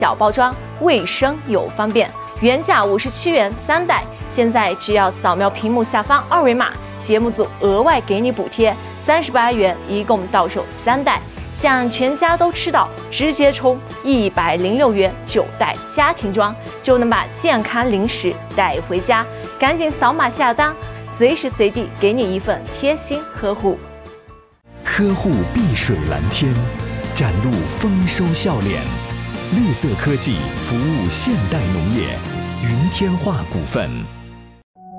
小包装，卫生又方便。原价57元3袋，现在只要扫描屏幕下方二维码，节目组额外给你补贴38元，一共到手3袋。想全家都吃到，直接充106元9袋家庭装，就能把健康零食带回家。赶紧扫码下单，随时随地给你一份贴心呵护。 呵护碧水蓝天，展露丰收笑脸。绿色科技服务现代农业，云天化股份。